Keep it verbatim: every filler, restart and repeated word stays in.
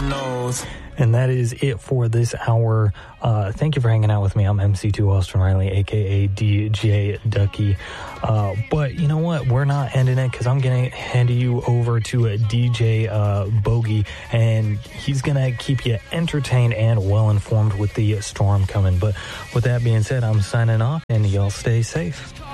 knows. And that is it for this hour. Uh, thank you for hanging out with me. I'm M C two Austin Riley, a k a. D J Ducky. Uh, but you know what? We're not ending it because I'm going to hand you over to a D J uh, Bogey, and he's going to keep you entertained and well-informed with the storm coming. But with that being said, I'm signing off, and y'all stay safe.